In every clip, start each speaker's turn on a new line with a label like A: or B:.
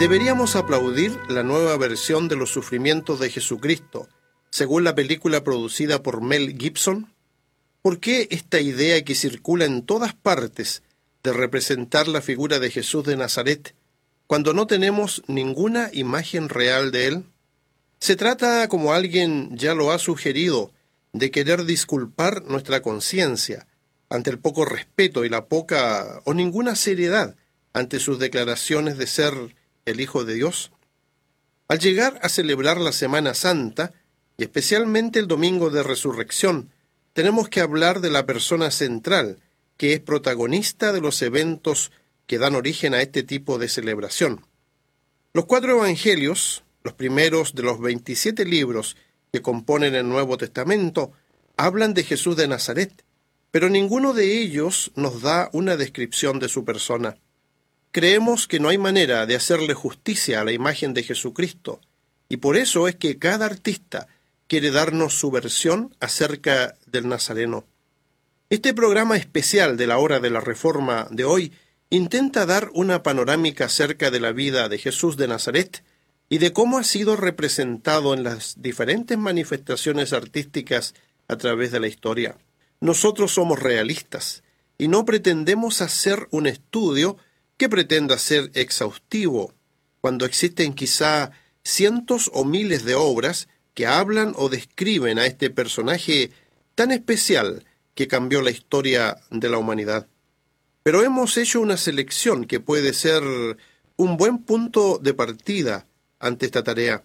A: Deberíamos aplaudir la nueva versión de los sufrimientos de Jesucristo, según la película producida por Mel Gibson. ¿Por qué esta idea que circula en todas partes de representar la figura de Jesús de Nazaret, cuando no tenemos ninguna imagen real de él? Se trata, como alguien ya lo ha sugerido, de querer disculpar nuestra conciencia ante el poco respeto y la poca o ninguna seriedad ante sus declaraciones de ser el Hijo de Dios. Al llegar a celebrar la Semana Santa, y especialmente el Domingo de Resurrección, tenemos que hablar de la persona central, que es protagonista de los eventos que dan origen a este tipo de celebración. Los 4 evangelios, los primeros de los 27 libros que componen el Nuevo Testamento, hablan de Jesús de Nazaret, pero ninguno de ellos nos da una descripción de su persona. Creemos que no hay manera de hacerle justicia a la imagen de Jesucristo, y por eso es que cada artista quiere darnos su versión acerca del Nazareno. Este programa especial de la Hora de la Reforma de hoy intenta dar una panorámica acerca de la vida de Jesús de Nazaret y de cómo ha sido representado en las diferentes manifestaciones artísticas a través de la historia. Nosotros somos realistas y no pretendemos hacer un estudio que pretenda ser exhaustivo, cuando existen quizá cientos o miles de obras que hablan o describen a este personaje tan especial que cambió la historia de la humanidad. Pero hemos hecho una selección que puede ser un buen punto de partida ante esta tarea.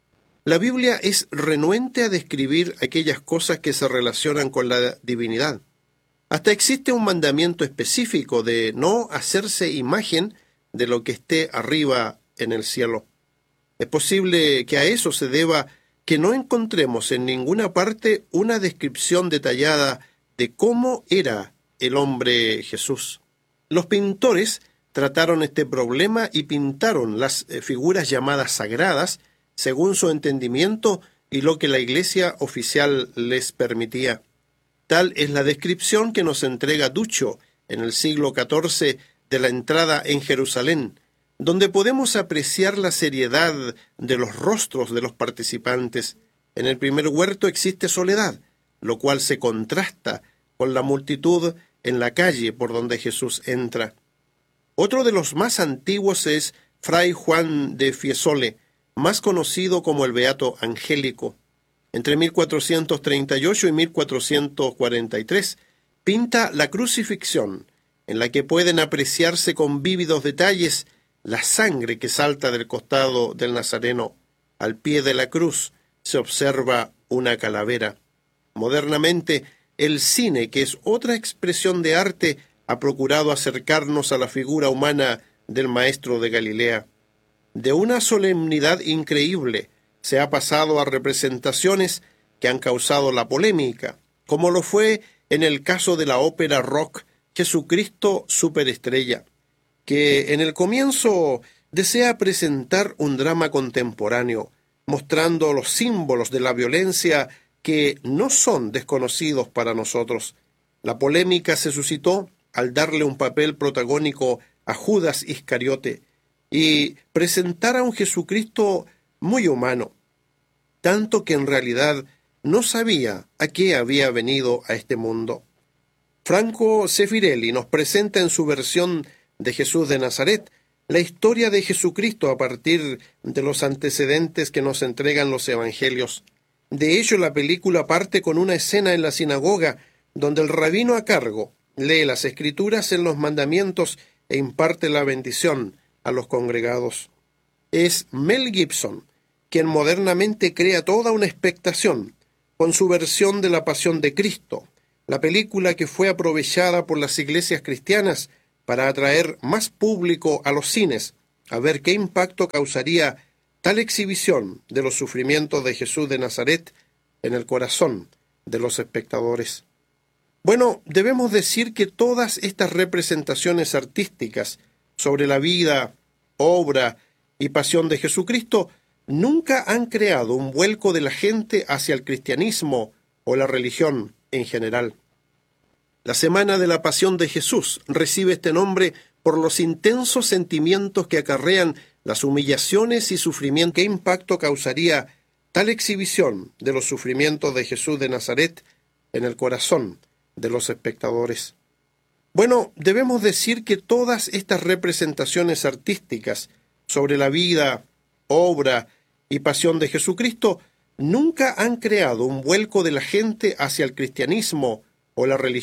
A: La Biblia es renuente a describir aquellas cosas que se relacionan con la divinidad. Hasta existe un mandamiento específico de no hacerse imagen de lo que esté arriba en el cielo. Es posible que a eso se deba que no encontremos en ninguna parte una descripción detallada de cómo era el hombre Jesús. Los pintores trataron este problema y pintaron las figuras llamadas sagradas según su entendimiento y lo que la Iglesia oficial les permitía. Tal es la descripción que nos entrega Duccio en el siglo XIV de la entrada en Jerusalén, donde podemos apreciar la seriedad de los rostros de los participantes. En el primer huerto existe soledad, lo cual se contrasta con la multitud en la calle por donde Jesús entra. Otro de los más antiguos es Fray Juan de Fiesole, más conocido como el Beato Angélico. Entre 1438 y 1443, pinta la crucifixión, en la que pueden apreciarse con vívidos detalles la sangre que salta del costado del Nazareno. Al pie de la cruz se observa una calavera. Modernamente, el cine, que es otra expresión de arte, ha procurado acercarnos a la figura humana del Maestro de Galilea. De una solemnidad increíble, se ha pasado a representaciones que han causado la polémica, como lo fue en el caso de la ópera rock Jesucristo Superestrella, que en el comienzo desea presentar un drama contemporáneo, mostrando los símbolos de la violencia que no son desconocidos para nosotros. La polémica se suscitó al darle un papel protagónico a Judas Iscariote y presentar a un Jesucristo muy humano, tanto que en realidad no sabía a qué había venido a este mundo. Franco Sefirelli nos presenta en su versión de Jesús de Nazaret la historia de Jesucristo a partir de los antecedentes que nos entregan los evangelios. De hecho, la película parte con una escena en la sinagoga donde el rabino a cargo lee las escrituras en los mandamientos e imparte la bendición a los congregados. Es Mel Gibson quien modernamente crea toda una expectación con su versión de la Pasión de Cristo, la película que fue aprovechada por las iglesias cristianas para atraer más público a los cines, a ver qué impacto causaría tal exhibición de los sufrimientos de Jesús de Nazaret en el corazón de los espectadores. Bueno, debemos decir que todas estas representaciones artísticas sobre la vida, obra y pasión de Jesucristo nunca han creado un vuelco de la gente hacia el cristianismo o la religión en general. La Semana de la Pasión de Jesús recibe este nombre por los intensos sentimientos que acarrean las humillaciones y sufrimiento. ¿Qué impacto causaría tal exhibición de los sufrimientos de Jesús de Nazaret en el corazón de los espectadores? Bueno, debemos decir que todas estas representaciones artísticas sobre la vida, obra y pasión de Jesucristo nunca han creado un vuelco de la gente hacia el cristianismo o la religión